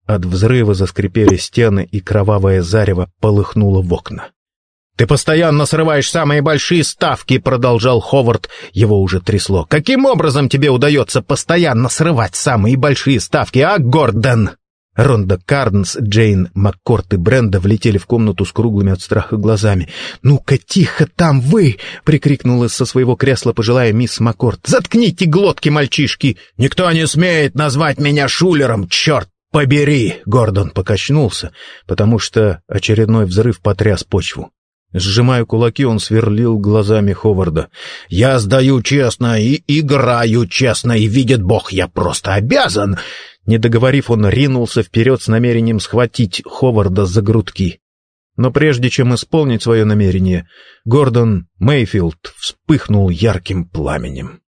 От взрыва заскрипели стены, и кровавое зарево полыхнуло в окна. «Ты постоянно срываешь самые большие ставки», — продолжал Ховард. Его уже трясло. «Каким образом тебе удается постоянно срывать самые большие ставки, а, Гордон?» Ронда Карнс, Джейн Маккорт и Бренда влетели в комнату с круглыми от страха глазами. «Ну-ка, тихо там вы!» — прикрикнула со своего кресла пожилая мисс Маккорт. «Заткните глотки, мальчишки! Никто не смеет назвать меня шулером, черт побери!» Гордон покачнулся, потому что очередной взрыв потряс почву. Сжимая кулаки, он сверлил глазами Ховарда. «Я сдаю честно и играю честно, и, видит Бог, я просто обязан!» Не договорив, он ринулся вперед с намерением схватить Ховарда за грудки. Но прежде чем исполнить свое намерение, Гордон Мейфилд вспыхнул ярким пламенем.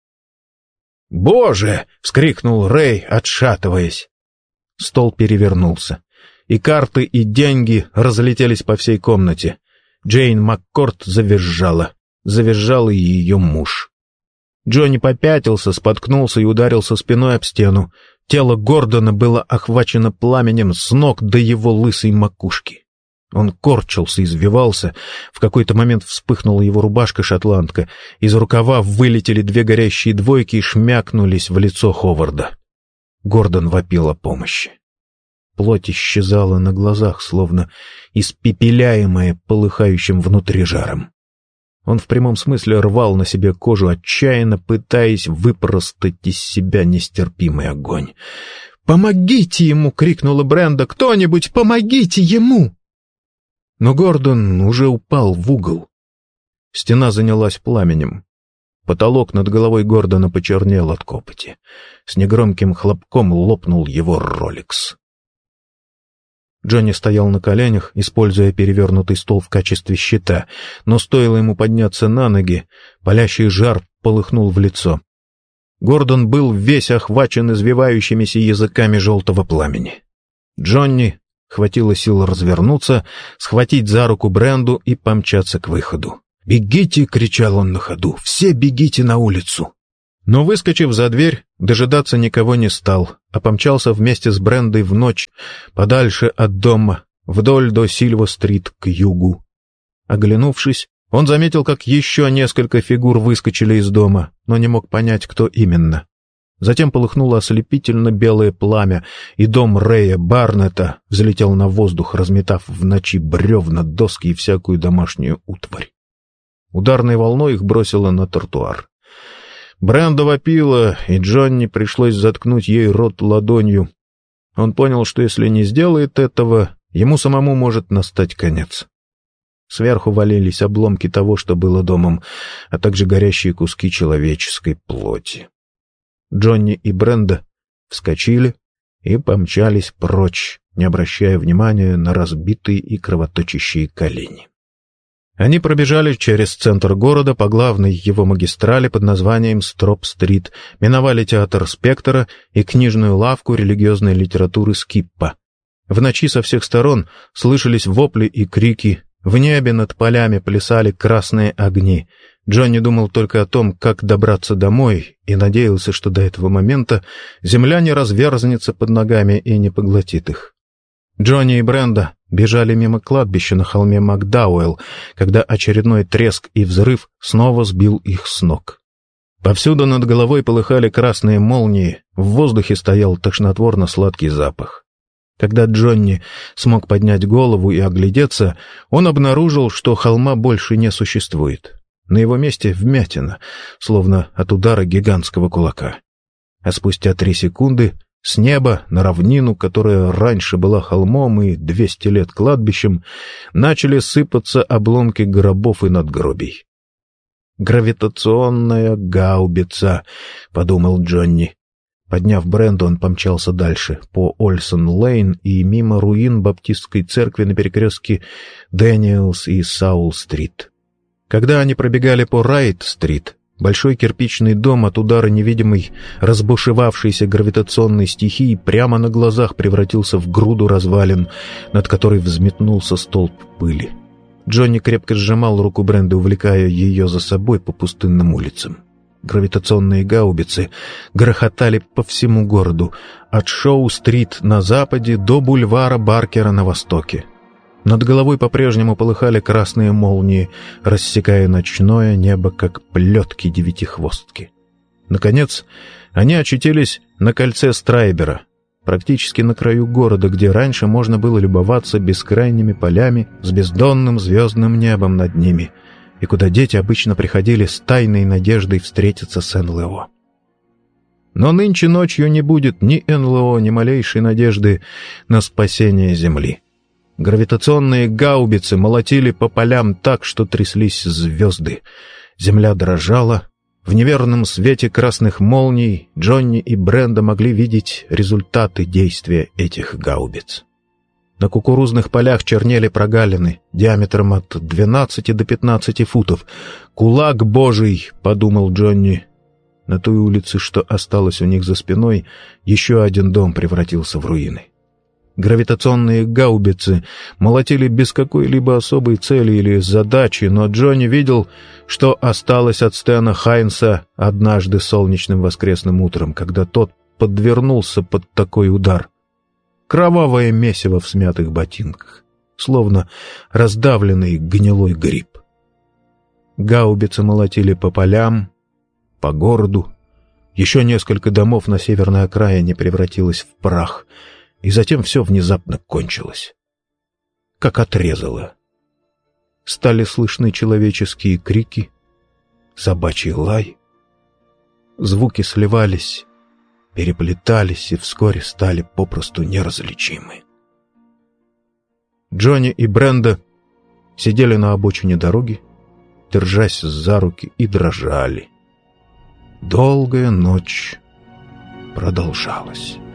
«Боже!» — вскрикнул Рэй, отшатываясь. Стол перевернулся, и карты, и деньги разлетелись по всей комнате. Джейн Маккорт завизжала. Завизжал и ее муж. Джонни попятился, споткнулся и ударился спиной об стену. Тело Гордона было охвачено пламенем с ног до его лысой макушки. Он корчился, извивался. В какой-то момент вспыхнула его рубашка-шотландка. Из рукава вылетели две горящие двойки и шмякнулись в лицо Ховарда. Гордон вопил о помощи. Плоть исчезала на глазах, словно испепеляемая полыхающим внутри жаром. Он в прямом смысле рвал на себе кожу, отчаянно пытаясь выпростать из себя нестерпимый огонь. «Помогите ему!» — крикнула Бренда. «Кто-нибудь, помогите ему!» Но Гордон уже упал в угол. Стена занялась пламенем. Потолок над головой Гордона почернел от копоти. С негромким хлопком лопнул его роликс. Джонни стоял на коленях, используя перевернутый стол в качестве щита, но стоило ему подняться на ноги, палящий жар полыхнул в лицо. Гордон был весь охвачен извивающимися языками желтого пламени. Джонни хватило сил развернуться, схватить за руку Бренду и помчаться к выходу. «Бегите!» — кричал он на ходу. «Все бегите на улицу!» Но, выскочив за дверь, дожидаться никого не стал, а помчался вместе с Брендой в ночь, подальше от дома, вдоль до Сильва-стрит к югу. Оглянувшись, он заметил, как еще несколько фигур выскочили из дома, но не мог понять, кто именно. Затем полыхнуло ослепительно белое пламя, и дом Рэя Барнетта взлетел на воздух, разметав в ночи бревна, доски и всякую домашнюю утварь. Ударной волной их бросило на тротуар. Бренда вопила, и Джонни пришлось заткнуть ей рот ладонью. Он понял, что если не сделает этого, ему самому может настать конец. Сверху валились обломки того, что было домом, а также горящие куски человеческой плоти. Джонни и Бренда вскочили и помчались прочь, не обращая внимания на разбитые и кровоточащие колени. Они пробежали через центр города по главной его магистрали под названием Строп-стрит, миновали театр Спектора и книжную лавку религиозной литературы Скиппа. В ночи со всех сторон слышались вопли и крики, в небе над полями плясали красные огни. Джонни думал только о том, как добраться домой, и надеялся, что до этого момента земля не разверзнется под ногами и не поглотит их. Джонни и Бренда бежали мимо кладбища на холме Макдауэлл, когда очередной треск и взрыв снова сбил их с ног. Повсюду над головой полыхали красные молнии, в воздухе стоял тошнотворно-сладкий запах. Когда Джонни смог поднять голову и оглядеться, он обнаружил, что холма больше не существует. На его месте вмятина, словно от удара гигантского кулака. А спустя 3 секунды с неба на равнину, которая раньше была холмом и 200 лет кладбищем, начали сыпаться обломки гробов и надгробий. «Гравитационная гаубица», — подумал Джонни. Подняв Бренду, он помчался дальше, по Ольсон-Лейн и мимо руин баптистской церкви на перекрестке Дэниелс и Саул-стрит. Когда они пробегали по Райт-стрит, большой кирпичный дом от удара невидимой разбушевавшейся гравитационной стихии прямо на глазах превратился в груду развалин, над которой взметнулся столб пыли. Джонни крепко сжимал руку Бренды, увлекая ее за собой по пустынным улицам. Гравитационные гаубицы грохотали по всему городу, от Шоу-стрит на западе до бульвара Баркера на востоке. Над головой по-прежнему полыхали красные молнии, рассекая ночное небо, как плетки девятихвостки. Наконец, они очутились на кольце Страйбера, практически на краю города, где раньше можно было любоваться бескрайними полями с бездонным звездным небом над ними, и куда дети обычно приходили с тайной надеждой встретиться с НЛО. Но нынче ночью не будет ни НЛО, ни малейшей надежды на спасение Земли. Гравитационные гаубицы молотили по полям так, что тряслись звезды. Земля дрожала. В неверном свете красных молний Джонни и Бренда могли видеть результаты действия этих гаубиц. На кукурузных полях чернели прогалины диаметром от 12 до 15 футов. «Кулак Божий!» — подумал Джонни. На той улице, что осталось у них за спиной, еще один дом превратился в руины. Гравитационные гаубицы молотили без какой-либо особой цели или задачи, но Джонни видел, что осталось от Стэна Хайнса однажды солнечным воскресным утром, когда тот подвернулся под такой удар. Кровавое месиво в смятых ботинках, словно раздавленный гнилой гриб. Гаубицы молотили по полям, по городу. Еще несколько домов на северной окраине превратилось в прах, и затем все внезапно кончилось. Как отрезало. Стали слышны человеческие крики, собачий лай. Звуки сливались, переплетались и вскоре стали попросту неразличимы. Джонни и Бренда сидели на обочине дороги, держась за руки, и дрожали. Долгая ночь продолжалась.